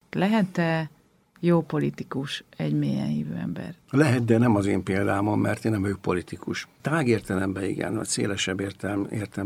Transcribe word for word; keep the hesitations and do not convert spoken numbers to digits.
Lehet-e jó politikus egy mélyen hívő ember? Lehet, de nem az én példámon, mert én nem vagyok politikus. Tág értelemben igen, vagy szélesebb értelem, értelemben